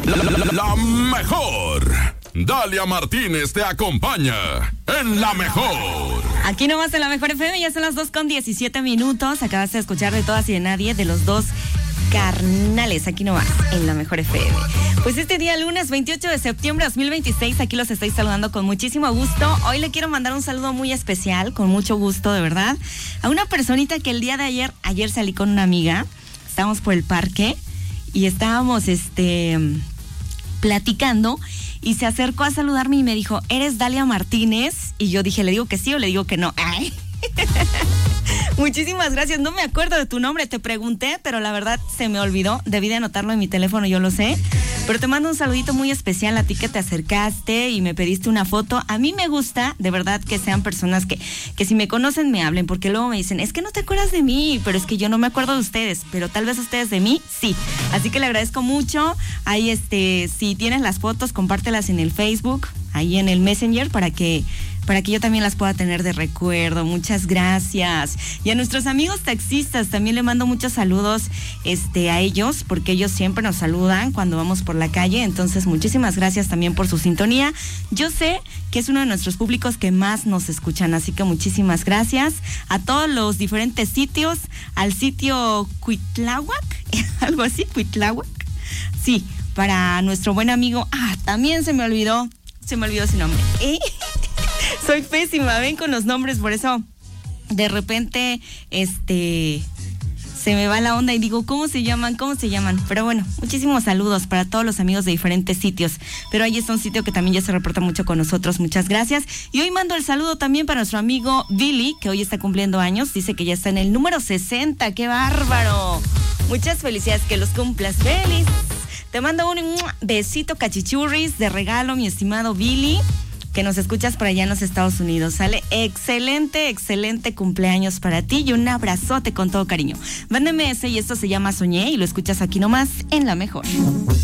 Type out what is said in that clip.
La mejor. Dalia Martínez te acompaña en La Mejor. Aquí nomás en La Mejor FM, ya son las 2:17. Acabaste de escuchar De Todas y de Nadie de los dos carnales, aquí nomás en La Mejor FM. Pues este día lunes 28 de septiembre de 2026, aquí los estoy saludando con muchísimo gusto. Hoy le quiero mandar un saludo muy especial, con mucho gusto, de verdad, a una personita que el día de ayer salí con una amiga. Estábamos por el parque y estábamos platicando y se acercó a saludarme y me dijo, ¿eres Dalia Martínez? Y yo dije, ¿le digo que sí o le digo que no? Ay. Muchísimas gracias, no me acuerdo de tu nombre, te pregunté, pero la verdad se me olvidó, debí de anotarlo en mi teléfono, yo lo sé, pero te mando un saludito muy especial a ti que te acercaste y me pediste una foto. A mí me gusta, de verdad, que sean personas que si me conocen me hablen, porque luego me dicen, es que no te acuerdas de mí, pero es que yo no me acuerdo de ustedes, pero tal vez ustedes de mí, sí, así que le agradezco mucho. Ahí si tienes las fotos, compártelas en el Facebook, ahí en el Messenger, para que yo también las pueda tener de recuerdo. Muchas gracias. Y a nuestros amigos taxistas también le mando muchos saludos a ellos, porque ellos siempre nos saludan cuando vamos por la calle. Entonces, muchísimas gracias también por su sintonía. Yo sé que es uno de nuestros públicos que más nos escuchan, así que muchísimas gracias a todos los diferentes sitios, al sitio Cuitláhuac, algo así, Cuitláhuac. Sí, para nuestro buen amigo, también se me olvidó su nombre. Soy pésima, ven con los nombres, por eso de repente se me va la onda y digo, ¿cómo se llaman? Pero bueno, muchísimos saludos para todos los amigos de diferentes sitios, pero ahí está un sitio que también ya se reporta mucho con nosotros, muchas gracias. Y hoy mando el saludo también para nuestro amigo Billy, que hoy está cumpliendo años, dice que ya está en el número 60, ¡qué bárbaro! Muchas felicidades, que los cumplas feliz. Te mando un besito cachichurris de regalo, mi estimado Billy, que nos escuchas por allá en los Estados Unidos, ¿sale? Excelente cumpleaños para ti y un abrazote con todo cariño. Mándeme ese y esto se llama Soñé y lo escuchas aquí nomás en La Mejor.